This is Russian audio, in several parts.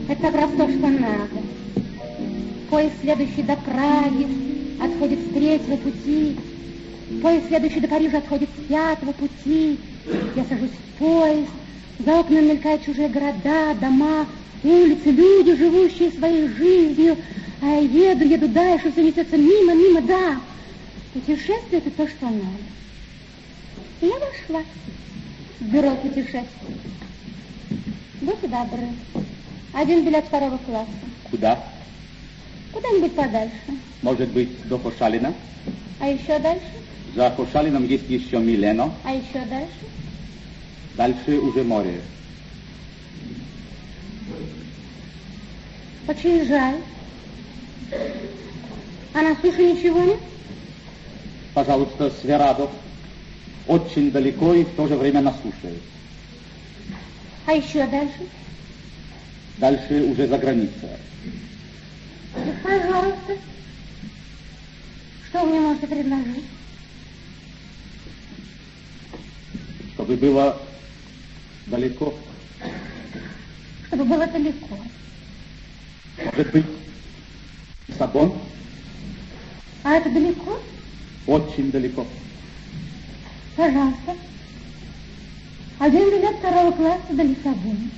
Это как раз то, что надо. Поезд, следующий до Праги, отходит с 3-го пути. Поезд, следующий до Парижа, отходит с 5-го пути. Я сажусь в поезд. За окнами мелькают чужие города, дома, улицы, люди, живущие своей жизнью. А я еду дальше, все несется мимо, да. Путешествие — это то, что надо. И я вошла в бюро путешествий. Будьте добры. 1 билет 2-го класса. Куда? Куда-нибудь подальше. Может быть, до Кошалина? А еще дальше? За Кошалином есть еще Милено. А еще дальше? Дальше уже море. Очень жаль. А на суше ничего нет? Пожалуйста, Сверадов. Очень далеко и в то же время на суше. А еще дальше? Дальше уже за границей. Пожалуйста. Что вы мне можете предложить? Чтобы было далеко. Чтобы было далеко. Может быть, Лиссабон? А это далеко? Очень далеко. Пожалуйста. 1 билет 2-го класса до Лиссабона.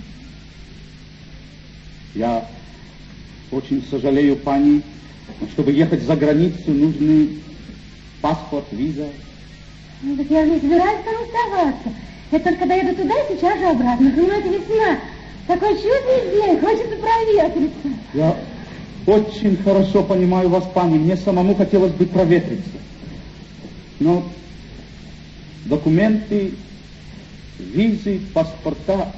Я очень сожалею, пани, но чтобы ехать за границу, нужны паспорт, виза. Ну, так я же не собираюсь там оставаться. Я только доеду туда и сейчас же обратно. Понимаете, весна. Такой чудный день, хочется проветриться. Я очень хорошо понимаю вас, пани. Мне самому хотелось бы проветриться. Но документы, визы, паспорта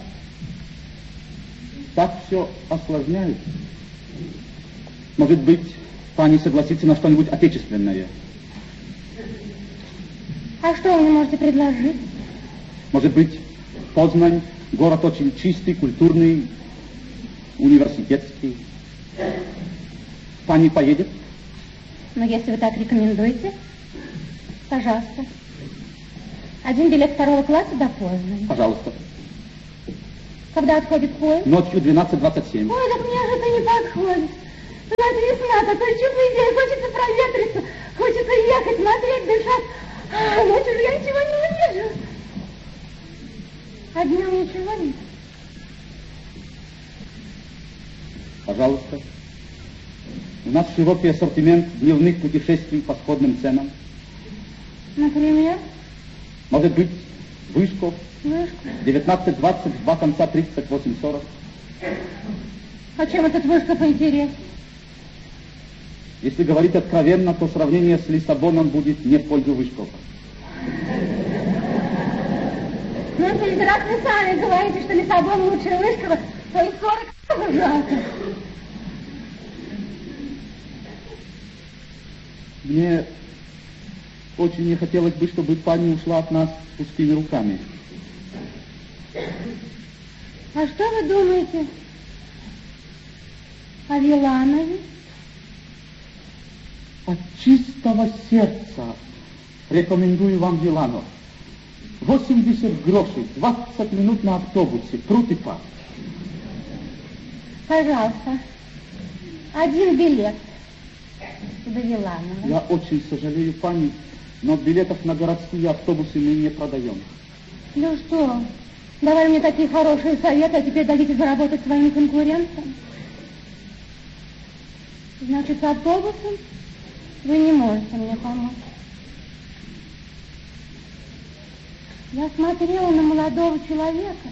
так все осложняют. Может быть, пани согласится на что-нибудь отечественное. А что вы мне можете предложить? Может быть, Познань, город очень чистый, культурный, университетский. Пани поедет? Ну, если вы так рекомендуете, пожалуйста. 1 билет 2-го класса до Познани. Пожалуйста. Когда отходит поезд? Ночью 12:27. Ой, так мне же это не подходит. Знаете, весна, такой чудный день, хочется проветриться, хочется ехать, смотреть, дышать. А ночью же я ничего не увижу. А днем ничего нет. Пожалуйста. У нас широкий ассортимент дневных путешествий по сходным ценам. Например? Может быть, Вышков. Вышков. 19:20, 2 конца 38:40. А чем этот Вышков интересен? Если говорить откровенно, то сравнение с Лиссабоном будет не в пользу Вышкова. Ну, если раз вы сами говорите, что Лиссабон лучше Вышкова, то и 40 тоже жалко. Мне очень не хотелось бы, чтобы пани ушла от нас пустыми руками. А что вы думаете о Виланове? От чистого сердца рекомендую вам Виланов. 80 грошей, 20 минут на автобусе, пруд и парк. Пожалуйста, 1 билет до Виланова. Я очень сожалею, пани, но билетов на городские автобусы мы не продаем. Ну что, давали мне такие хорошие советы, а теперь дадите заработать своим конкурентам? Значит, с автобусом вы не можете мне помочь. Я смотрела на молодого человека.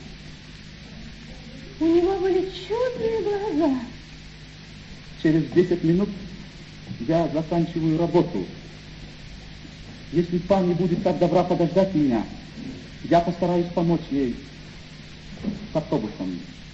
У него были чудные глаза. Через 10 минут я заканчиваю работу. Если пани будет так добра подождать меня, я постараюсь помочь ей с автобусом.